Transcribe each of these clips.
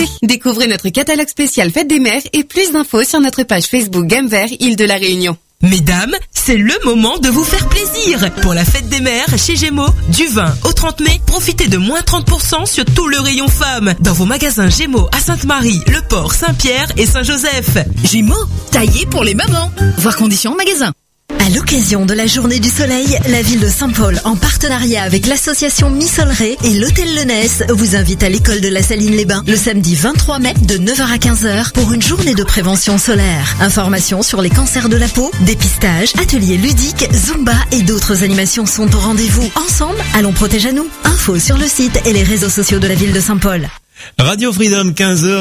Découvrez notre catalogue spécial Fête des Mères et plus d'infos sur notre page Facebook Gamme Vert Île de la Réunion. Mesdames, c'est le moment de vous faire plaisir. Pour la Fête des Mères, chez Gémeaux, du 20 au 30 mai, profitez de moins 30% sur tout le rayon femmes. Dans vos magasins Gémeaux à Sainte-Marie, Le Port, Saint-Pierre et Saint-Joseph. Gémeaux, taillé pour les mamans. Voir conditions en magasin. À l'occasion de la Journée du Soleil, la ville de Saint-Paul, en partenariat avec l'association Mi-Soleil et l'hôtel Lenesse, vous invite à l'école de la Saline-les-Bains le samedi 23 mai de 9h à 15h pour une journée de prévention solaire. Informations sur les cancers de la peau, dépistage, ateliers ludiques, Zumba et d'autres animations sont au rendez-vous. Ensemble, allons protéger à nous. Infos sur le site et les réseaux sociaux de la ville de Saint-Paul. Radio Freedom,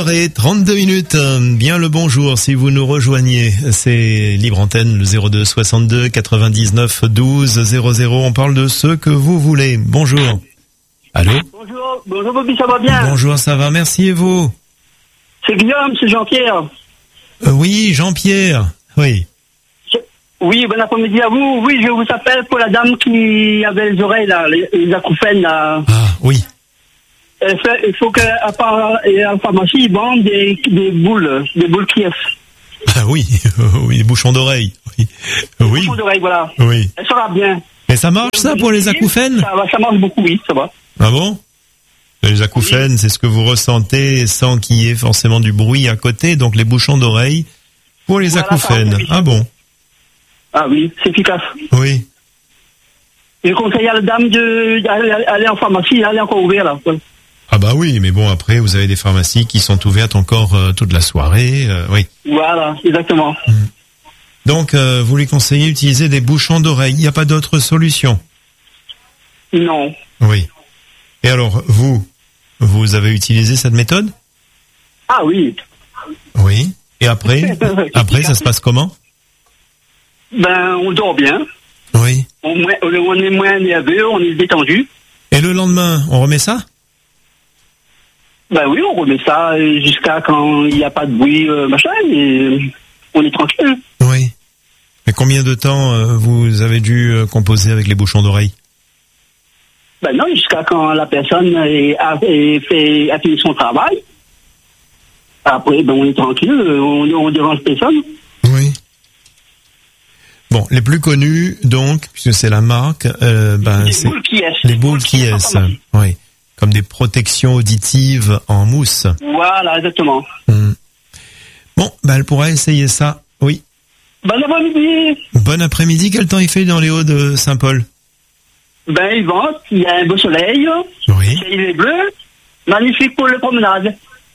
15h32. Bien le bonjour si vous nous rejoignez. C'est Libre Antenne, le 02 62 99 12 00. On parle de ce que vous voulez. Bonjour. Allô? Bonjour Bobby, ça va bien? Bonjour, ça va, merci et vous? C'est Guillaume, c'est Jean-Pierre. Oui, Jean-Pierre, oui. Oui, bon après-midi à vous. Oui, je vous appelle pour la dame qui avait les oreilles, là, les acouphènes, là. Ah, oui. Il faut qu'à la pharmacie, ils vendent des boules Kiev. Ah oui, oui, des bouchons d'oreilles. Oui. Oui. Bouchons d'oreilles, voilà. Oui. Ça va bien. Et ça marche ça pour les acouphènes? Ça marche beaucoup, oui, ça va. Ah bon? Les acouphènes, oui. C'est ce que vous ressentez sans qu'il y ait forcément du bruit à côté, donc les bouchons d'oreilles pour les acouphènes. Oui. Ah bon? Ah oui, c'est efficace. Oui. Je conseille à la dame d'aller en pharmacie, elle est encore ouverte là. Ah bah oui, mais bon, après, vous avez des pharmacies qui sont ouvertes encore toute la soirée, oui. Voilà, exactement. Donc, vous lui conseillez d'utiliser des bouchons d'oreille. Il n'y a pas d'autre solution? Non. Oui. Et alors, vous avez utilisé cette méthode? Ah oui. Oui. Et après, ça se passe comment? Ben, on dort bien. Oui. On est moins nerveux, on est détendu. Et le lendemain, on remet ça? Ben oui, on remet ça jusqu'à quand il n'y a pas de bruit, machin, et on est tranquille. Oui. Mais combien de temps vous avez dû composer avec les bouchons d'oreille? Ben non, jusqu'à quand la personne a fini son travail. Après, ben on est tranquille, on dérange personne. Oui. Bon, les plus connus, donc, puisque c'est la marque, c'est les boules Kies. Oui. Comme des protections auditives en mousse. Voilà, exactement. Bon, elle pourra essayer ça, oui. Bon après-midi. Bon après-midi, quel temps il fait dans les Hauts de Saint-Paul? Il vente, il y a un beau soleil. Oui. Il est bleu. Magnifique pour le promenade.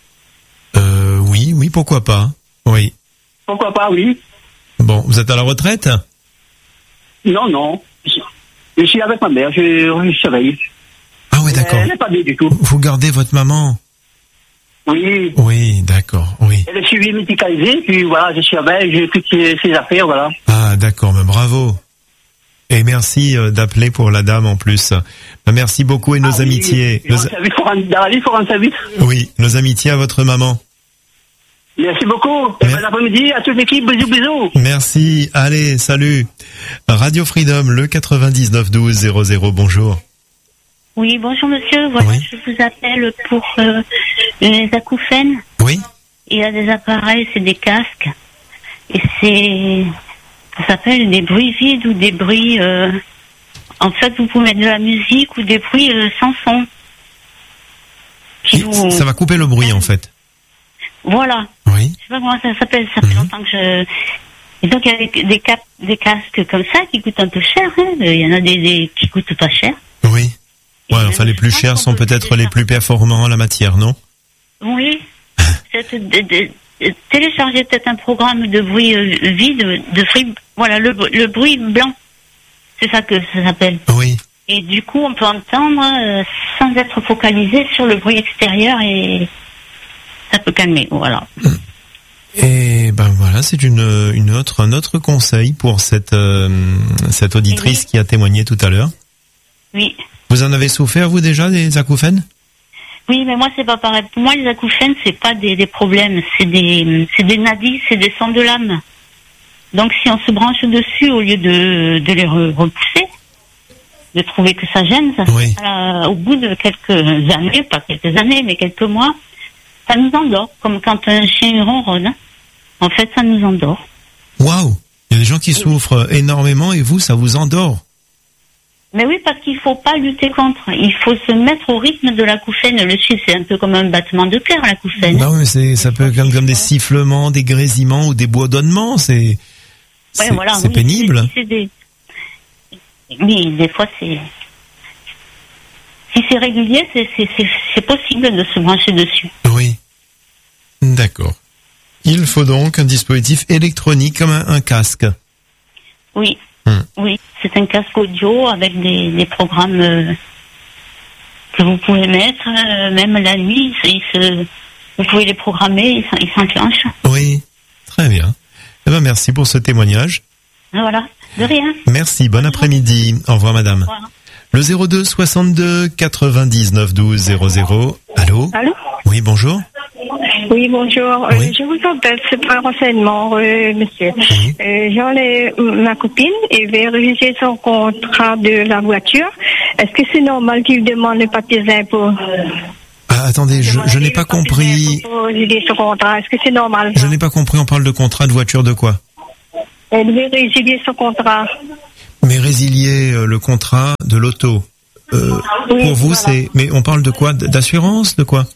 Oui, pourquoi pas. Oui. Pourquoi pas, oui. Bon, vous êtes à la retraite? Non. Je suis avec ma mère, je surveille. Ah oui, d'accord. Elle n'est pas bien du tout. Vous gardez votre maman? Oui. Oui, d'accord, oui. Elle est suivie médicalisée, puis voilà, je surveille, j'écoute ses affaires, voilà. Ah, d'accord, mais bravo. Et merci d'appeler pour la dame en plus. Merci beaucoup et nos amitiés. Il faut rendre service. Oui, nos amitiés à votre maman. Merci beaucoup. Et bon après-midi à toute l'équipe. Bisous. Merci. Allez, salut. Radio Freedom, le 99 12 00. Bonjour. Oui, bonjour monsieur. Voilà, oui. Je vous appelle pour les acouphènes. Oui. Il y a des appareils, c'est des casques. Et ça s'appelle des bruits vides ou des bruits... en fait, vous pouvez mettre de la musique ou des bruits sans son. Ça va couper le bruit, en fait. Voilà. Oui. Je sais pas comment ça s'appelle. Ça fait longtemps que je... Et donc, il y a des casques comme ça qui coûtent un peu cher. Hein. Il y en a des qui coûtent pas cher. Oui. Ouais, enfin, les plus chers sont peut-être les plus performants en la matière, non? Oui. Télécharger peut-être un programme de bruit vide, voilà, le bruit blanc. C'est ça que ça s'appelle. Oui. Et du coup, on peut entendre sans être focalisé sur le bruit extérieur et ça peut calmer, voilà. Et voilà, c'est un autre conseil pour cette auditrice qui a témoigné tout à l'heure. Oui. Vous en avez souffert, vous, déjà, des acouphènes? Oui, mais moi, c'est pas pareil. Pour moi, les acouphènes, c'est pas des problèmes. C'est des nadis, c'est des sons de l'âme. Donc, si on se branche dessus, au lieu de les repousser, de trouver que ça gêne, ça, oui. Au bout de quelques années, pas quelques années, mais quelques mois, Ça nous endort, comme quand un chien ronronne. Hein. En fait, ça nous endort. Waouh! Il y a des gens qui souffrent énormément et vous, ça vous endort. Mais oui, parce qu'il faut pas lutter contre. Il faut se mettre au rythme de l'acouphène. Le suivre, c'est un peu comme un battement de cœur, l'acouphène. Non, mais ça peut être comme des sifflements, des grésillements ou des bourdonnements. C'est pénible. Oui, des fois, c'est... Si c'est régulier, c'est possible de se brancher dessus. Oui. D'accord. Il faut donc un dispositif électronique comme un casque. Oui. Oui, c'est un casque audio avec des programmes que vous pouvez mettre, même la nuit, vous pouvez les programmer, ils s'enclenchent. Oui, très bien. Eh ben, merci pour ce témoignage. Voilà, de rien. Merci, bon après-midi. Au revoir, madame. Au revoir. Le 02 62 99 12 00. Allô? Allô? Oui, bonjour. Oui, bonjour. Oui. Je vous appelle, c'est pour un renseignement, monsieur. Oui. Ma copine et veut réviser son contrat de la voiture. Est-ce que c'est normal qu'il demande les papiers d'impôt? Ah, attendez, je n'ai pas compris. Pour résilier son contrat. Est-ce que c'est normal? Je n'ai pas compris, on parle de contrat de voiture de quoi? Elle veut résilier son contrat. Mais résilier le contrat de l'auto. Oui, pour vous, voilà. Mais on parle de quoi? D'assurance? De quoi?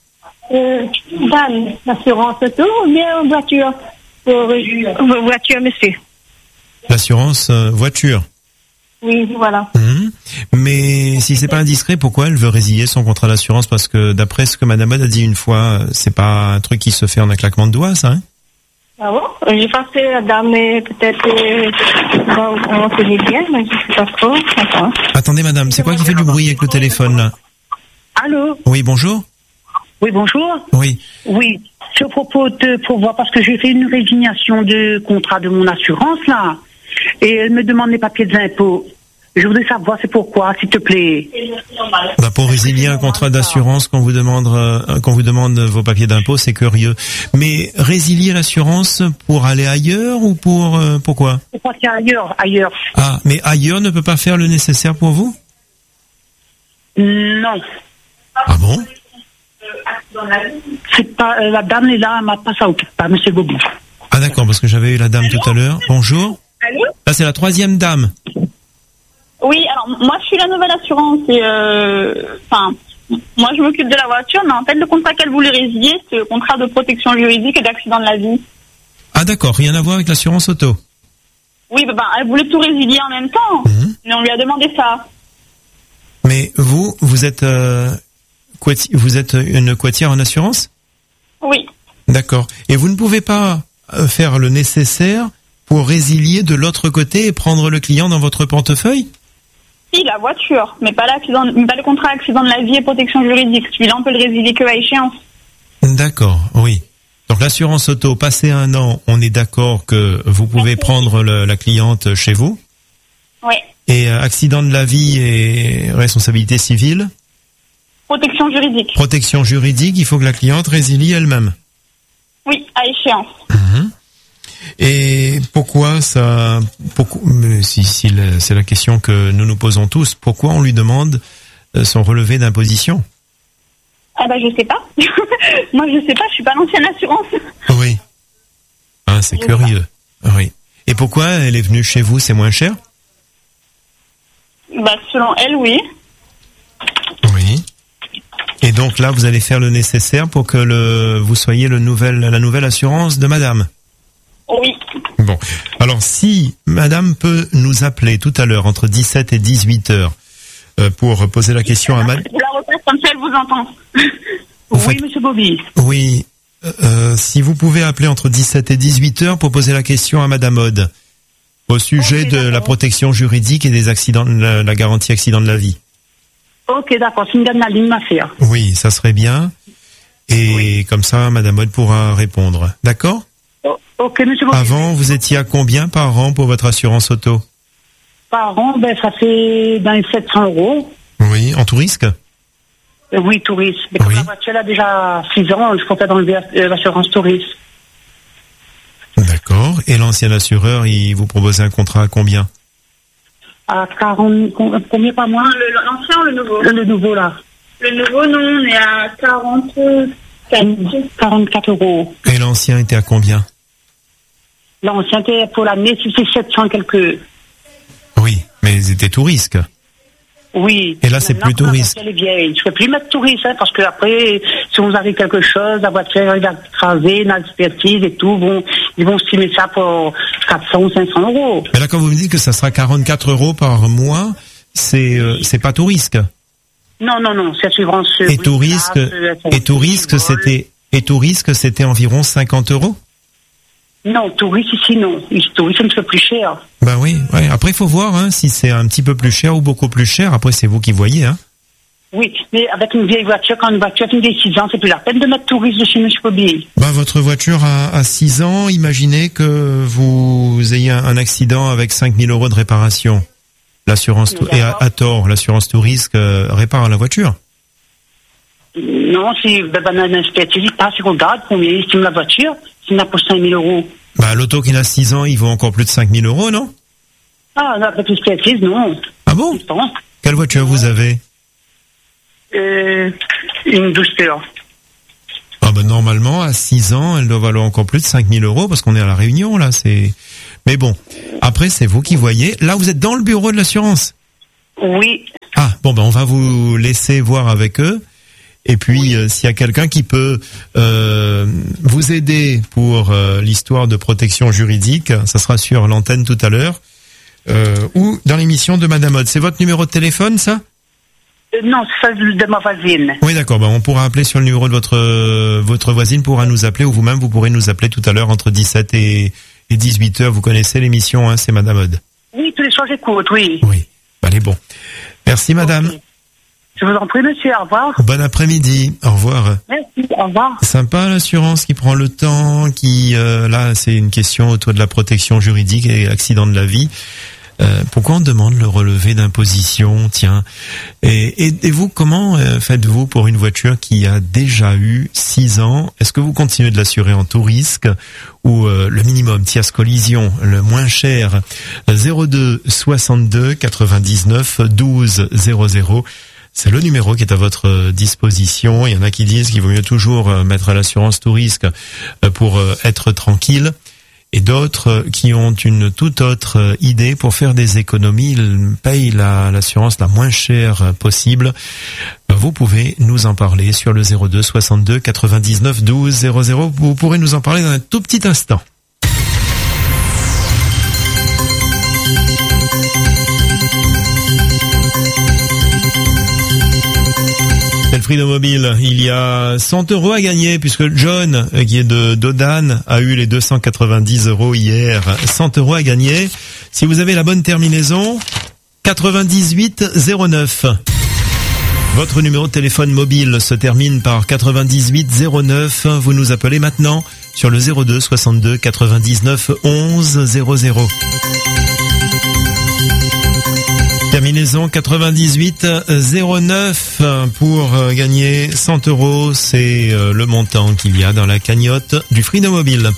L'assurance auto ou bien voiture? Voiture, monsieur. L'assurance voiture. Oui, voilà. Mais si c'est pas indiscret, pourquoi elle veut résilier son contrat d'assurance? Parce que d'après ce que Madame Maud a dit une fois, c'est pas un truc qui se fait en un claquement de doigts, ça, hein? Ah bon? J'ai passé la dame, mais peut-être on connaît bien, mais je sais pas trop. Attends. Attendez, madame, c'est quoi qui fait du bruit avec le téléphone, là? Allô? Oui, bonjour? Oui, bonjour. Oui. Oui, je propose de pourvoir parce que j'ai fait une résiliation de contrat de mon assurance, là, et elle me demande les papiers d'impôt. Je voudrais savoir c'est pourquoi, s'il te plaît. Bah pour résilier un contrat d'assurance qu'on vous demande vos papiers d'impôt, c'est curieux. Mais résilier l'assurance pour aller ailleurs ou pourquoi? Pour partir ailleurs. Ah, mais ailleurs ne peut pas faire le nécessaire pour vous? Non. Ah bon? C'est pas la dame est là, elle m'a pas ça occupe pas, monsieur Bobby. Ah d'accord, parce que j'avais eu la dame tout à l'heure. Bonjour. Allô? Là c'est la troisième dame. Oui, alors moi je suis la nouvelle assurance et moi je m'occupe de la voiture, mais en fait le contrat qu'elle voulait résilier, c'est le contrat de protection juridique et d'accident de la vie. Ah d'accord, rien à voir avec l'assurance auto. Oui, elle voulait tout résilier en même temps, mais on lui a demandé ça. Mais vous êtes une coitière en assurance? Oui. D'accord. Et vous ne pouvez pas faire le nécessaire pour résilier de l'autre côté et prendre le client dans votre portefeuille? Si, la voiture, mais pas le contrat accident de la vie et protection juridique. Celui-là, on peut le résilier que à échéance. D'accord, oui. Donc l'assurance auto, passé 1 an, on est d'accord que vous pouvez prendre la cliente chez vous? Oui. Et accident de la vie et responsabilité civile? Protection juridique. Protection juridique, il faut que la cliente résilie elle-même. Oui, à échéance. Et pourquoi ça... Si c'est la question que nous nous posons tous, pourquoi on lui demande son relevé d'imposition? Ah je sais pas. Moi je sais pas, je suis pas l'ancienne assurance. Oui. Ah, c'est curieux. Oui. Et pourquoi elle est venue chez vous, c'est moins cher? Selon elle, oui. Oui. Et donc là, vous allez faire le nécessaire pour que vous soyez la nouvelle assurance de madame? Oui. Bon. Alors, si madame peut nous appeler tout à l'heure entre 17 et 18 heures pour poser la question à madame... Vous la repasse comme ça, elle vous entend. Oui, monsieur Bobby. Oui. Si vous pouvez appeler entre 17 et 18 heures pour poser la question à madame Aude au sujet de la protection juridique et des accidents, la garantie accident de la vie. Ok, d'accord, c'est une dame la ligne m'affaire. Oui, ça serait bien. Et comme ça, madame Aude pourra répondre. D'accord? Ok, monsieur Bobby. Avant, vous étiez à combien par an pour votre assurance auto? Par an, ça fait dans les 700 €. Oui, en tout risque? Oui, touriste. Mais comme la voiture elle a déjà 6 ans, je comptais dans l'assurance touriste. D'accord. Et l'ancien assureur, il vous proposait un contrat à combien? À 40, combien par mois? L'ancien ou le nouveau? Le nouveau, là. Le nouveau, non, on est à 40, 44 €. Et l'ancien était à combien? L'ancien était pour l'année, c'est 700 quelques. Oui, mais ils étaient tout risque. Oui. Et là, c'est plus tout risque. Elle est vieille. Je ne peux plus mettre tout risque, hein, parce que après, si on arrive quelque chose, la voiture est écrasée, une expertise et tout, bon, ils vont estimer ça pour 400 ou 500 €. Mais là, quand vous me dites que ça sera 44 € par mois, c'est pas tout risque. Non, c'est assurance. Et tout risque, c'était environ 50 €. Non, touriste ici, non. Touriste, c'est un peu plus cher. Ben oui, ouais. Après, il faut voir, hein, si c'est un petit peu plus cher ou beaucoup plus cher. Après, c'est vous qui voyez, hein. Oui, mais avec une vieille voiture, quand une voiture a une vieille 6 ans, c'est plus la peine de mettre touriste dessus, monsieur Bobby. Ben, votre voiture a 6 ans, imaginez que vous ayez un accident avec 5 000 € de réparation. L'assurance, et à tort, l'assurance tout risque répare la voiture. Non, si un inspecteur, il passe, il regarde combien il estime la voiture, s'il n'a pas 5 000 €. Bah, l'auto qui a 6 ans, il vaut encore plus de 5 000 €, non? Ah, avec l'expertise, non. Ah bon? Quelle voiture vous avez? Une douceur. Ah bah, normalement, à 6 ans, elle doit valoir encore plus de 5 000 € parce qu'on est à la Réunion, là, c'est... Mais bon, après, c'est vous qui voyez. Là, vous êtes dans le bureau de l'assurance? Oui. Ah, bon, ben, on va vous laisser voir avec eux. Et puis, s'il y a quelqu'un qui peut vous aider pour l'histoire de protection juridique, ça sera sur l'antenne tout à l'heure, ou dans l'émission de Madame Odd. C'est votre numéro de téléphone, ça? Non, c'est celui de ma voisine. Oui, d'accord. Ben, on pourra appeler sur le numéro de votre voisine, pourra nous appeler, ou vous-même, vous pourrez nous appeler tout à l'heure entre 17 et 18 heures. Vous connaissez l'émission, hein, c'est Madame Odd. Oui, tous les soirs, j'écoute, oui. Oui, allez, bon. Merci, madame. Okay. Je vous en prie, monsieur, au revoir. Bon après-midi, au revoir. Merci, au revoir. Sympa l'assurance qui prend le temps, qui là c'est une question autour de la protection juridique et accident de la vie. Pourquoi on demande le relevé d'imposition, tiens? Et vous, comment faites-vous pour une voiture qui a déjà eu 6 ans? Est-ce que vous continuez de l'assurer en tout risque ou le minimum tierce collision, le moins cher? 02 62 99 12 00. C'est le numéro qui est à votre disposition. Il y en a qui disent qu'il vaut mieux toujours mettre à l'assurance tout risque pour être tranquille. Et d'autres qui ont une toute autre idée pour faire des économies. Ils payent l'assurance la moins chère possible. Vous pouvez nous en parler sur le 02 62 99 12 00. Vous pourrez nous en parler dans un tout petit instant. C'est le Freedom Mobile. Il y a 100 € à gagner puisque John, qui est de Dodane, a eu les 290 € hier. 100 € à gagner. Si vous avez la bonne terminaison, 9809. Votre numéro de téléphone mobile se termine par 9809. Vous nous appelez maintenant sur le 02 62 99 11 00. Terminaison 9809 pour gagner 100 €. C'est le montant qu'il y a dans la cagnotte du Freedom Mobile.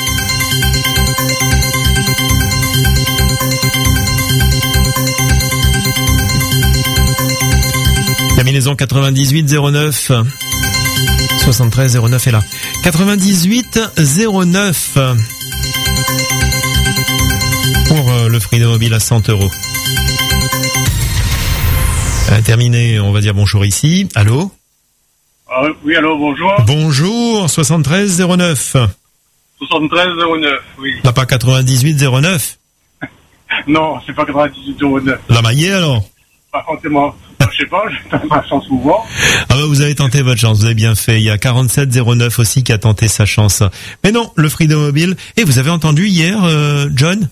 Terminaison 9809. 7309 est là. 9809 pour le Freedom Mobile à 100 €. Terminé, on va dire bonjour ici. Allô? Oui, allô, bonjour. Bonjour, 7309. 7309, oui. Là, pas 9809? Non, c'est pas 9809. La maillée, alors? Par contre, c'est moi. Je sais pas, j'ai tenté ma chance souvent. Ah bah, vous avez tenté votre chance, vous avez bien fait. Il y a 4709 aussi qui a tenté sa chance. Mais non, le Freedom Mobile. Et vous avez entendu hier, John?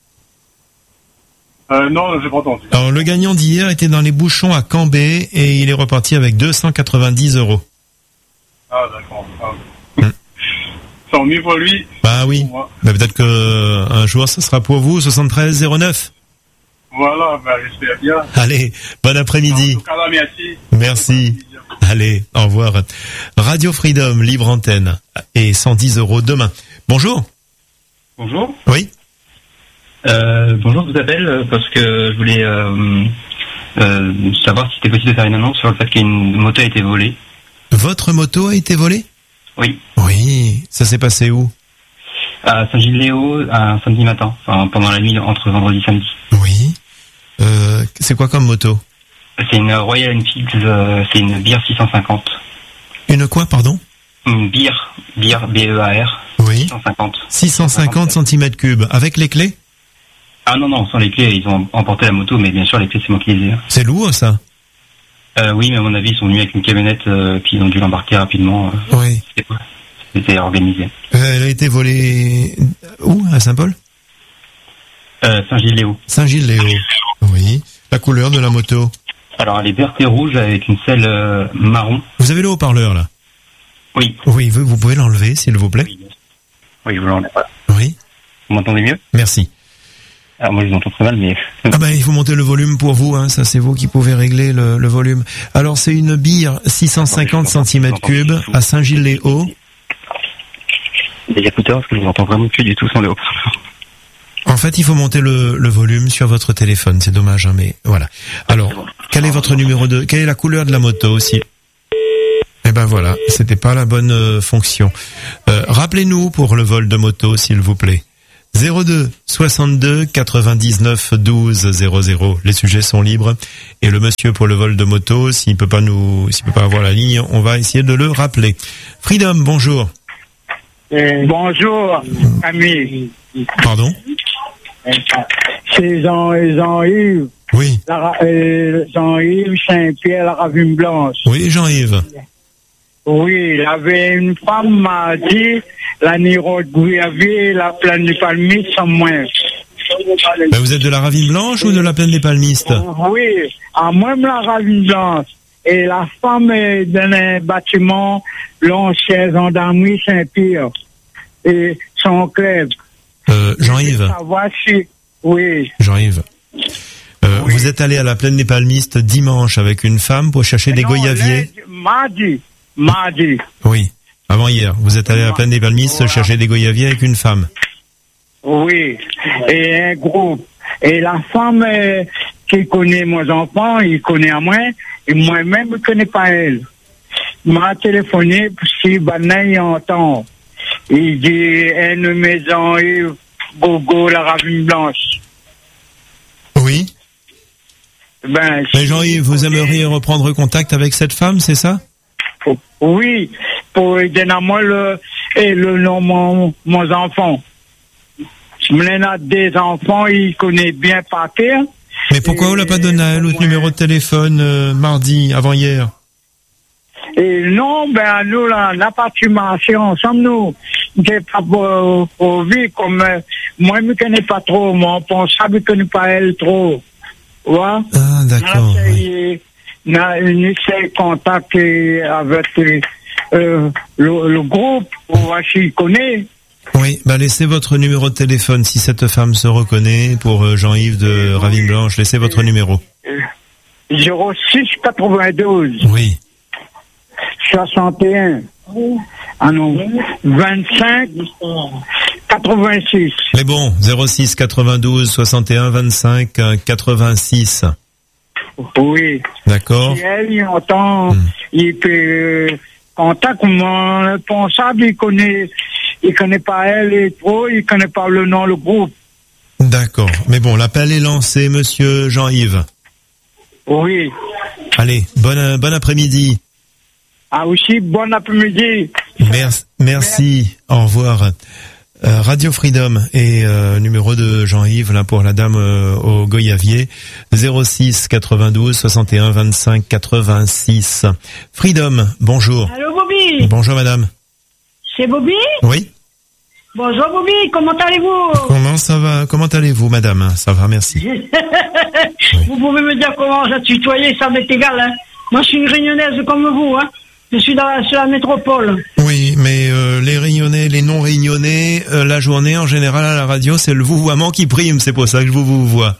Non, j'ai pas entendu. Alors, le gagnant d'hier était dans les bouchons à Cambé et il est reparti avec 290 €. Ah, d'accord. Tant mieux pour lui. Bah oui. Bah, peut-être que un jour, ce sera pour vous, 7309. Voilà, bah, j'espère bien. Allez, bon après-midi. En tout cas, là, merci. Merci. Allez, au revoir. Radio Freedom, libre antenne et 110 € demain. Bonjour. Bonjour. Oui. Bonjour, je vous appelle parce que je voulais savoir si c'était possible de faire une annonce sur le fait qu'une moto a été volée. Votre moto a été volée? Oui. Oui, ça s'est passé où? À Saint-Gilles-Léo, un samedi matin, enfin, pendant la nuit entre vendredi et samedi. Oui. C'est quoi comme moto? C'est une Royal Enfield, c'est une Beer 650. Une quoi, pardon? Une Beer, B-E-A-R. Oui. 650 cm3, avec les clés? Ah non, sans les clés, ils ont emporté la moto, mais bien sûr, les clés, c'est moi qui les ai. C'est lourd, ça? Oui, mais à mon avis, ils sont venus avec une camionnette, puis ils ont dû l'embarquer rapidement. Oui. C'était organisé. Elle a été volée où? À Saint-Paul? Saint-Gilles-Léo. Saint-Gilles-Léo. Oui. La couleur de la moto? Alors, elle est verte et rouge avec une selle marron. Vous avez le haut-parleur, là? Oui. Oui, vous pouvez l'enlever, s'il vous plaît? Oui, je vous l'enlève. Oui. Vous m'entendez mieux? Merci. Alors, moi, je vous entends très mal, mais... Ah ben, il faut monter le volume pour vous, hein. Ça, c'est vous qui pouvez régler le volume. Alors, c'est une Beer 650 cm3 à Saint-Gilles-les-Hauts. Des écouteurs, parce que je vous entends vraiment plus du tout sans les haut-parleurs. En fait, il faut monter le volume sur votre téléphone. C'est dommage, hein, mais voilà. Alors, quel est votre numéro quelle est la couleur de la moto aussi? Eh ben voilà, c'était pas la bonne fonction. Rappelez-nous pour le vol de moto, s'il vous plaît. 02 62 99 12 00. Les sujets sont libres et le monsieur pour le vol de moto, s'il peut pas avoir la ligne, on va essayer de le rappeler. Freedom, bonjour. Bonjour, ami. Pardon? C'est Jean-Yves. Oui. Jean-Yves Saint-Pierre, la Ravine Blanche. Oui, Jean-Yves. Oui, il avait une femme m'a dit, la Niro de Gouyavier, la Plaine des Palmistes, sans moins. Ben vous êtes de la Ravine Blanche ou de la Plaine des Palmistes? Oui, à même la Ravine Blanche. Et la femme est dans un bâtiment, chez gendarmerie Saint-Pierre. Et son club. Jean-Yves. Oui. Jean-Yves. Oui. Vous êtes allé à la Plaine des Palmistes dimanche avec une femme pour chercher des goyaviers? Mardi. Oui. Avant hier. Vous êtes allé à la Plaine des Palmistes chercher des goyaviers avec une femme? Oui. Et un groupe. Et la femme qui connaît mes enfants, il connaît à moi. Et moi-même, je ne connais pas elle. Il m'a téléphoné si il entend. Il dit, une maison, Gogo, la Ravine Blanche. Oui. Mais Jean-Yves, vous aimeriez reprendre contact avec cette femme, c'est ça? Oui, pour donner moi le nom de mon enfant. Je me des enfants, il connaît bien par cœur. Mais pourquoi on l'a pas donné à elle l'autre numéro de téléphone mardi, avant hier? Et non, nous, là, on n'a pas de marché ensemble, nous. J'ai pas pour vivre comme, moi, je ne connais pas trop, mon responsable ne connaît pas elle trop. Ouais. Ah, d'accord. On a essayé de contacter avec le groupe, pour voir s'il connaît. Oui, laissez votre numéro de téléphone si cette femme se reconnaît pour Jean-Yves de Ravine Blanche. Laissez votre numéro. 06 92. Oui. 61. Ah non. 25 86. Mais bon, 06 92 61 25 86. Oui. D'accord. Si elle, il entend, il peut contact mon responsable, il connaît pas elle et trop, il connaît pas le nom, le groupe. D'accord. Mais bon, l'appel est lancé, monsieur Jean-Yves. Oui. Allez, bon après-midi. Ah aussi, bon après-midi. Merci. Au revoir. Radio Freedom et numéro de Jean-Yves là pour la dame au Goyavier 06 92 61 25 86. Freedom, bonjour. Allô Bobby. Bonjour madame. C'est Bobby? Oui. Bonjour Bobby, comment allez-vous? Comment ça va? Comment allez-vous madame? Ça va, merci. Vous pouvez me dire comment je tutoyer, ça m'est égal. Hein. Moi je suis une réunionnaise comme vous, hein. Je suis sur la métropole. Oui, mais les réunionnais, les non réunionnais, la journée en général à la radio, c'est le vouvoiement qui prime, c'est pour ça que je vous vois.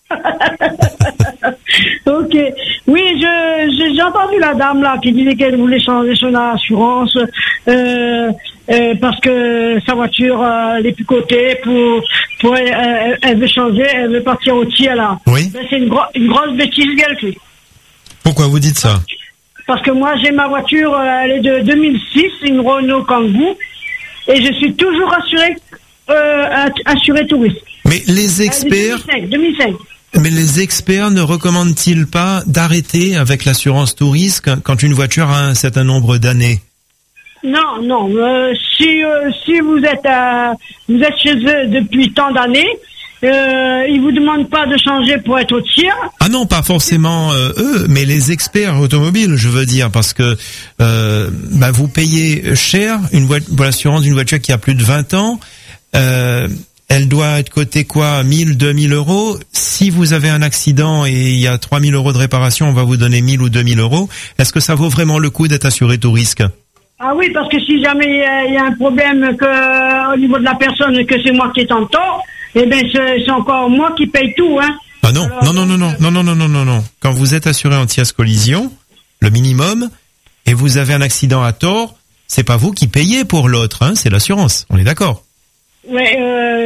Ok. Oui, j'ai entendu la dame là qui disait qu'elle voulait changer son assurance parce que sa voiture elle est plus cotée elle veut changer, elle veut partir au tiers là. Oui. Ben, c'est une grosse bêtise qu'elle fait. Pourquoi vous dites ça? parce que moi j'ai ma voiture, elle est de 2006, une Renault Kangoo, et je suis toujours assuré tout risque. Mais les experts... 2005. Mais les experts ne recommandent-ils pas d'arrêter avec l'assurance tout risque quand une voiture a un certain nombre d'années? Non. Si vous êtes chez eux depuis tant d'années, ils vous demandent pas de changer pour être au tir. Ah non, pas forcément eux, mais les experts automobiles, je veux dire, parce que vous payez cher pour l'assurance d'une voiture qui a plus de 20 ans. Elle doit être cotée quoi, 1000, 2000 euros. Si vous avez un accident et il y a 3000 euros de réparation, on va vous donner 1000 ou 2000 euros. Est-ce que ça vaut vraiment le coup d'être assuré tout risque? Ah oui, parce que si jamais il y a un problème au niveau de la personne, que c'est moi qui est en tort, eh ben c'est encore moi qui paye tout, hein. Ah non, non. Quand vous êtes assuré anti-ass collision, le minimum, et vous avez un accident à tort, c'est pas vous qui payez pour l'autre, hein, c'est l'assurance. On est d'accord? Ouais,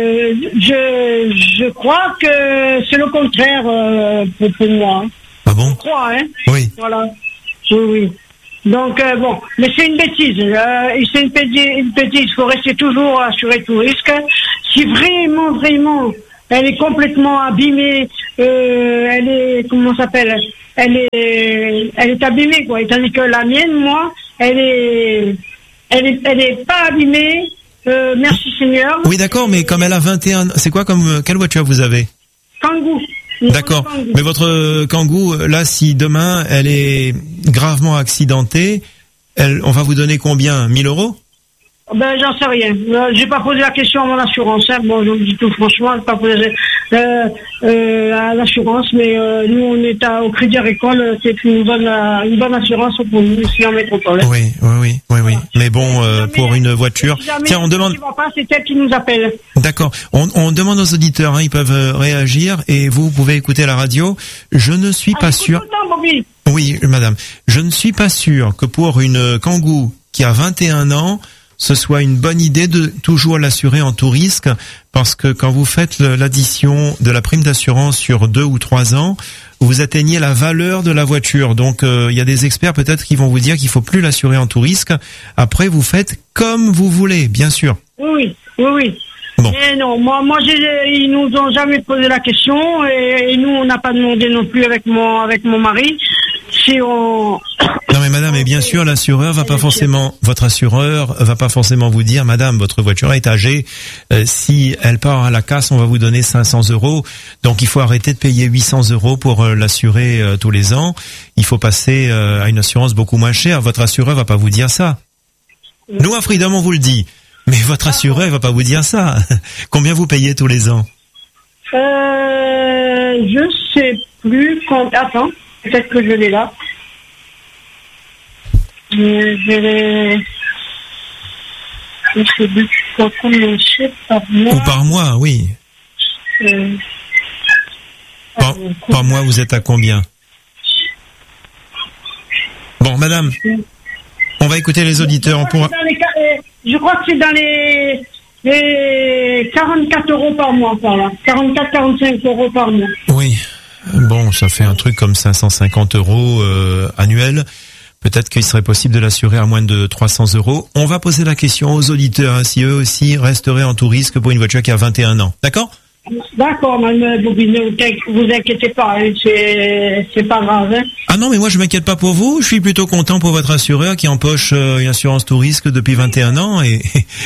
je crois que c'est le contraire pour moi. Ah bon? Je crois, hein. Oui. Voilà. Oui. Donc mais c'est une bêtise. C'est une bêtise. Il faut rester toujours assuré tout risque. Si vraiment, elle est complètement abîmée, elle est abîmée quoi. Tandis que la mienne, moi, elle est pas abîmée. Merci Seigneur. Oui, d'accord, mais comme elle a 21, c'est quoi quelle voiture vous avez? Kangoo. D'accord. Mais votre Kangoo, là, si demain elle est gravement accidentée, on va vous donner combien? 1000 euros? Ben, j'en sais rien. J'ai pas posé la question à mon assurance. Hein. Bon, je vous dis tout franchement, j'ai pas posé à l'assurance, mais nous, on est au Crédit Agricole, c'est une bonne assurance pour nous ici en métropole. Oui. Mais bon, pour une voiture, tiens, on demande. C'est elle qui nous appelle. D'accord. On demande aux auditeurs, hein, ils peuvent réagir et vous pouvez écouter la radio. Je ne suis pas sûr. Oui, madame. Je ne suis pas sûr que pour une Kangoo qui a 21 ans, ce soit une bonne idée de toujours l'assurer en tout risque, parce que quand vous faites l'addition de la prime d'assurance sur 2 ou 3 ans, vous atteignez la valeur de la voiture. Donc il y a des experts peut-être qui vont vous dire qu'il faut plus l'assurer en tout risque. Après, vous faites comme vous voulez, bien sûr. Oui. Bon. Mais non, moi, ils nous ont jamais posé la question et nous, on n'a pas demandé non plus avec mon mari si on. Non mais madame, et bien sûr, votre assureur va pas forcément vous dire, madame, votre voiture est âgée, si elle part à la casse, on va vous donner 500 euros, donc il faut arrêter de payer 800 euros pour l'assurer tous les ans, il faut passer à une assurance beaucoup moins chère, votre assureur va pas vous dire ça. Nous, à Freedom, on vous le dit, mais votre assureur va pas vous dire ça. Combien vous payez tous les ans? Je sais plus attends, peut-être que je l'ai là. Je sais plus combien c'est par mois. Ou par mois, oui. Par mois, vous êtes à combien? Bon, madame, on va écouter les auditeurs. Je crois que c'est dans les 44 euros par mois, par là. 44-45 euros par mois. Oui. Bon, ça fait un truc comme 550 euros annuels. Peut-être qu'il serait possible de l'assurer à moins de 300 euros. On va poser la question aux auditeurs, hein, si eux aussi resteraient en tout risque pour une voiture qui a 21 ans. D'accord? D'accord, madame Bobine, ne vous inquiétez pas, hein, c'est pas grave. Hein. Ah non, mais moi je m'inquiète pas pour vous, je suis plutôt content pour votre assureur qui empoche une assurance tout risque depuis 21 ans et...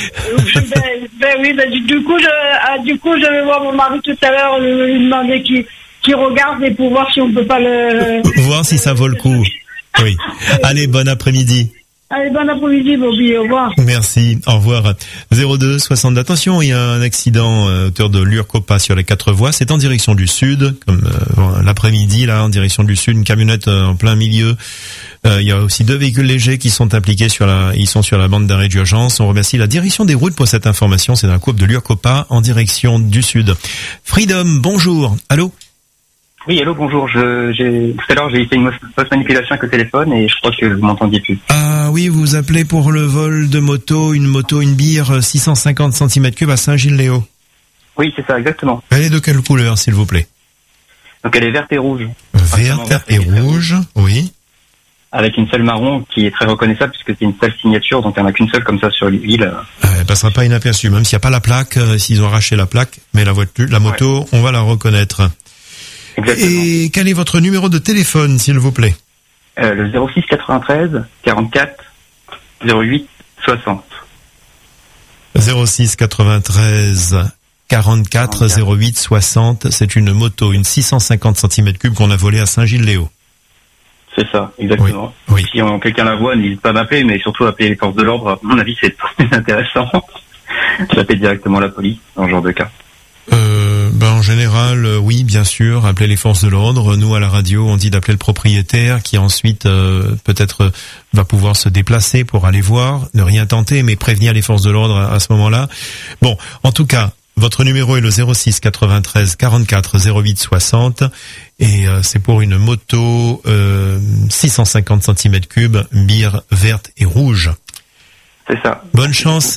du coup je vais voir mon mari tout à l'heure, lui demander qui regarde et pour voir si on peut pas le... Voir si ça vaut le coup. Oui. Allez, bon après-midi. Allez, bon après-midi, Bobby, au revoir. Merci, au revoir. 02 60. Attention, il y a un accident à hauteur de Lurcopa sur les 4 voies. C'est en direction du sud, comme l'après-midi, là, en direction du sud, une camionnette en plein milieu. Il y a aussi 2 véhicules légers qui sont impliqués ils sont sur la bande d'arrêt d'urgence. On remercie la direction des routes pour cette information. C'est dans la coupe de Lurcopa en direction du sud. Freedom, bonjour. Allô? Oui, allô, bonjour. Tout à l'heure, j'ai fait une fausse manipulation avec le téléphone et je crois que vous m'entendiez plus. Ah oui, vous appelez pour le vol de une Beer 650 cm3 à Saint-Gilles-Léo. Oui, c'est ça, exactement. Elle est de quelle couleur, s'il vous plaît? Donc elle est verte et rouge. Verte et rouge, oui. avec une selle marron qui est très reconnaissable puisque c'est une seule signature, donc il n'y en a qu'une seule comme ça sur l'île. Elle passera pas inaperçue, même s'il n'y a pas la plaque, s'ils ont arraché la plaque, mais la moto, on va la reconnaître. Exactement. Et quel est votre numéro de téléphone, s'il vous plaît? Le 06 93 44 08 60. 06 93 44 08 60, c'est une moto, une 650 cm3 qu'on a volée à Saint-Gilles-Léo. C'est ça, exactement. Oui. Si quelqu'un la voit, n'hésite pas à m'appeler, mais surtout appeler les forces de l'ordre. À mon avis, c'est plus intéressant. J'appelle directement la police dans ce genre de cas. En général, oui, bien sûr, appeler les forces de l'ordre. Nous, à la radio, on dit d'appeler le propriétaire qui ensuite, peut-être, va pouvoir se déplacer pour aller voir, ne rien tenter, mais prévenir les forces de l'ordre à ce moment-là. Bon, en tout cas, votre numéro est le 06 93 44 08 60 et c'est pour une moto 650 cm3, mire verte et rouge. C'est ça. Bonne chance.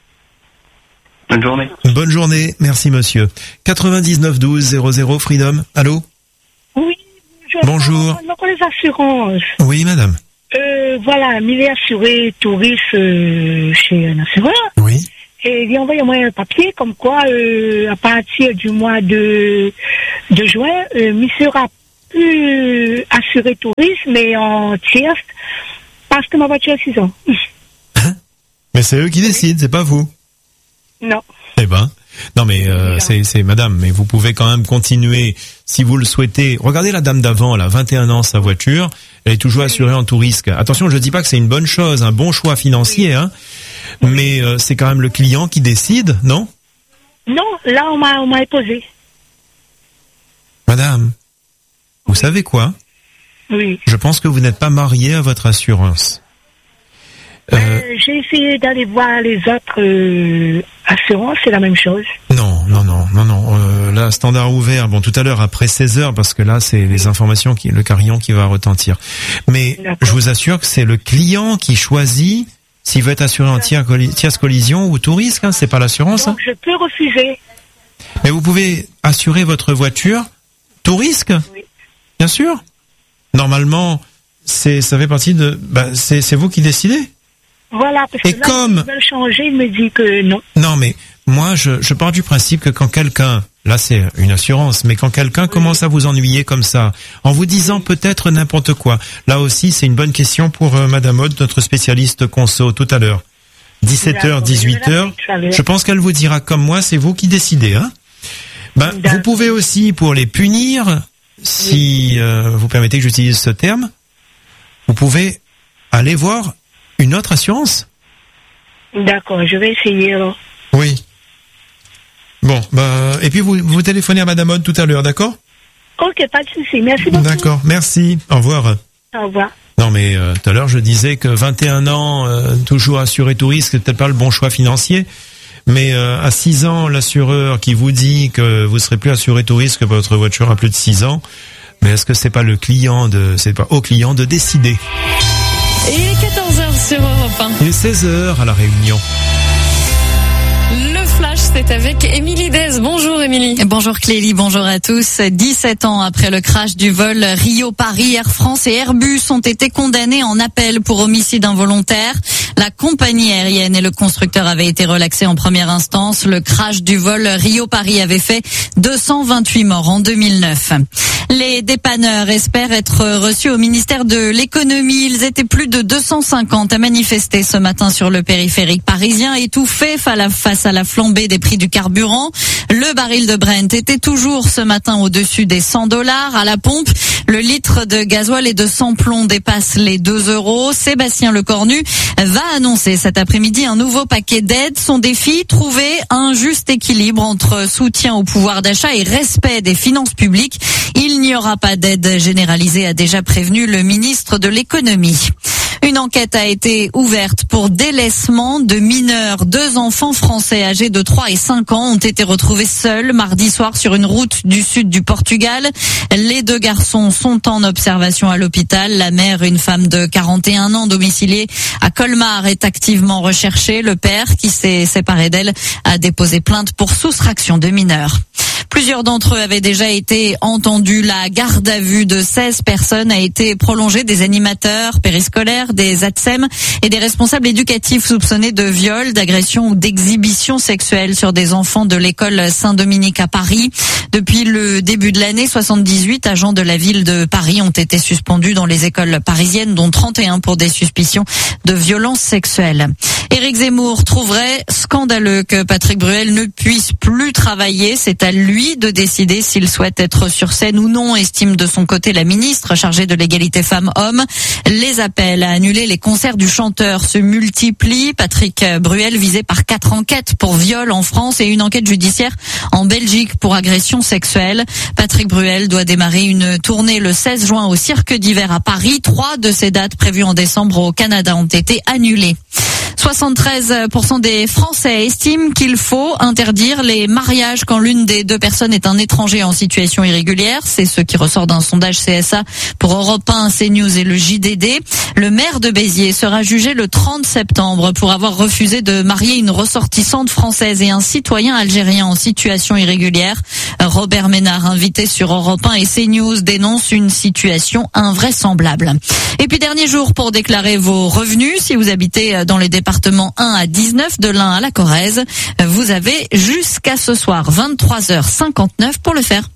Bonne journée. Bonne journée, merci monsieur. 99 12 00 Freedom. Allô? Oui. Bonjour. Pour les assurances. Oui, madame. Voilà, il est assuré touriste chez un assureur. Oui. Et il a envoyé moi un papier comme quoi, à partir du mois de juin, il sera plus assuré touriste, mais en tierce, parce que ma voiture a 6 ans. Mais c'est eux qui décident, c'est pas vous. Non. Eh ben, non mais c'est madame, mais vous pouvez quand même continuer si vous le souhaitez. Regardez la dame d'avant, elle a 21 ans, sa voiture, elle est toujours assurée en tout risque. Attention, je dis pas que c'est une bonne chose, un bon choix financier, hein, mais c'est quand même le client qui décide, non? Non, là on m'a imposé. Madame, vous savez quoi? Oui. Je pense que vous n'êtes pas mariée à votre assurance. J'ai essayé d'aller voir les autres assurances, c'est la même chose. Non. Là, standard ouvert. Bon, tout à l'heure après 16 heures, parce que là, c'est les informations le carillon qui va retentir. Mais je vous assure que c'est le client qui choisit s'il veut être assuré en tierce collision ou tout risque. Hein, c'est pas l'assurance. Donc, je peux refuser. Mais vous pouvez assurer votre voiture tout risque. Oui. Bien sûr. Normalement, ça fait partie de. C'est vous qui décidez. Voilà, parce que là, ils veulent changer, il me dit que non. Non, mais moi, je pars du principe que quand quelqu'un, là c'est une assurance, mais quand quelqu'un commence à vous ennuyer comme ça, en vous disant peut-être n'importe quoi, là aussi c'est une bonne question pour Madame Aude, notre spécialiste conso, tout à l'heure. 17h, 18h, je pense qu'elle vous dira comme moi, c'est vous qui décidez. Hein. Vous pouvez aussi, pour les punir, si vous permettez que j'utilise ce terme, vous pouvez aller voir une autre assurance. D'accord, je vais essayer alors. Oui. Bon, et puis vous téléphonez à Madame Aude tout à l'heure, d'accord? Ok, pas de souci. Merci beaucoup. D'accord, merci. Au revoir. Au revoir. Non, mais tout à l'heure, je disais que 21 ans, toujours assuré tout risque, c'est peut-être pas le bon choix financier. Mais à 6 ans, l'assureur qui vous dit que vous serez plus assuré tout risque que votre voiture a plus de 6 ans, mais est-ce que c'est pas c'est pas au client de décider? Et 14h sur Europe 1. Il est 16h à La Réunion. Le flash, c'est avec Émilie Dez. Bonjour Émilie. Bonjour Clélie, bonjour à tous. 17 ans après le crash du vol Rio-Paris, Air France et Airbus ont été condamnés en appel pour homicide involontaire. La compagnie aérienne et le constructeur avaient été relaxés en première instance. Le crash du vol Rio-Paris avait fait 228 morts en 2009. Les dépanneurs espèrent être reçus au ministère de l'économie. Ils étaient plus de 250 à manifester ce matin sur le périphérique parisien, étouffés face à la flambée des prix du carburant. Le baril de Brent était toujours ce matin au-dessus des $100 à la pompe. Le litre de gasoil et de sans-plomb dépasse les 2 €. Sébastien Lecornu va annoncer cet après-midi un nouveau paquet d'aides. Son défi, trouver un juste équilibre entre soutien au pouvoir d'achat et respect des finances publiques. Il n'y aura pas d'aide généralisée, a déjà prévenu le ministre de l'économie. Une enquête a été ouverte pour délaissement de mineurs. 2 enfants français âgés de 3 et 5 ans ont été retrouvés seuls mardi soir sur une route du sud du Portugal. Les 2 garçons sont en observation à l'hôpital. La mère, une femme de 41 ans domiciliée à Colmar, est activement recherchée. Le père, qui s'est séparé d'elle, a déposé plainte pour soustraction de mineurs. Plusieurs d'entre eux avaient déjà été entendus. La garde à vue de 16 personnes a été prolongée. Des animateurs périscolaires, des ATSEM et des responsables éducatifs soupçonnés de viol, d'agression ou d'exhibition sexuelle sur des enfants de l'école Saint-Dominique à Paris. Depuis le début de l'année, 78 agents de la ville de Paris ont été suspendus dans les écoles parisiennes, dont 31 pour des suspicions de violences sexuelles. Éric Zemmour trouverait scandaleux que Patrick Bruel ne puisse plus travailler. C'est à lui de décider s'il souhaite être sur scène ou non, estime de son côté la ministre chargée de l'égalité femmes-hommes. Les appels à annuler les concerts du chanteur se multiplient. Patrick Bruel visé par 4 enquêtes pour viol en France et une enquête judiciaire en Belgique pour agression sexuelle. Patrick Bruel doit démarrer une tournée le 16 juin au Cirque d'hiver à Paris. 3 de ces dates prévues en décembre au Canada ont été annulées. 73% des Français estiment qu'il faut interdire les mariages quand l'une des deux personnes est un étranger en situation irrégulière. C'est ce qui ressort d'un sondage CSA pour Europe 1, CNews et le JDD. Le maire de Béziers sera jugé le 30 septembre pour avoir refusé de marier une ressortissante française et un citoyen algérien en situation irrégulière. Robert Ménard, invité sur Europe 1 et CNews, dénonce une situation invraisemblable. Et puis dernier jour pour déclarer vos revenus. Si vous habitez dans les départements 1 à 19, de l'Ain à la Corrèze, vous avez jusqu'à ce soir 23h59 pour le faire.